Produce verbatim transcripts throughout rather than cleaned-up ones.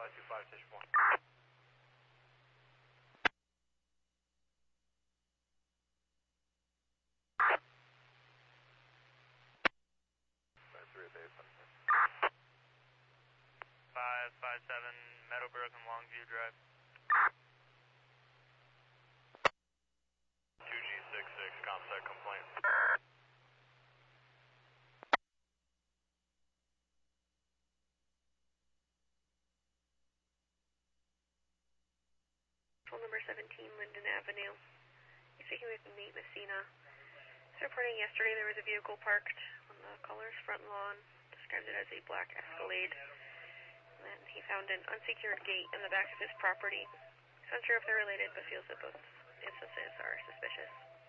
five two five, station one. five three at base. five five seven, Meadowbrook and Longview Drive. two G six six, ComSec complaint. Phone number seventeen, Linden Avenue. You're speaking with Nate Messina. He's reporting yesterday there was a vehicle parked on the caller's front lawn. Described it as a black Escalade. And he found an unsecured gate in the back of his property. He's unsure if they're related, but feels that both instances are suspicious.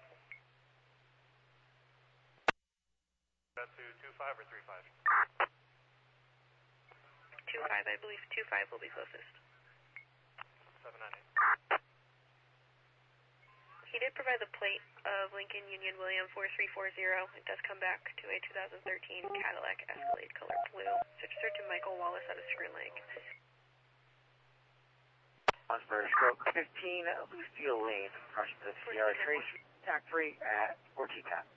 That to two five or three five? two five, I believe. two five will be closest. seven nine eight. He did provide the plate of Lincoln Union William four three four zero. It does come back to a two thousand thirteen Cadillac Escalade color blue. Registered to Michael Wallace out of Screw Lake. Osborne stroke fifteen, Lucille Lane, across the Sierra Trace, tack three at fourteen tap.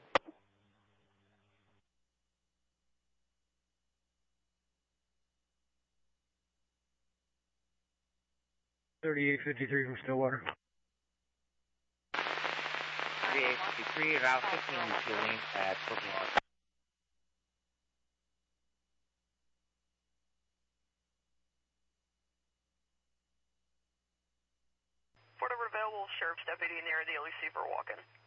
thirty-eight fifty-three from Stillwater. thirty-eight fifty-three, about fifteen Lucille Lane at fourteen tap. Fort Available Sheriff's Deputy near the Elise Seaver walk-in.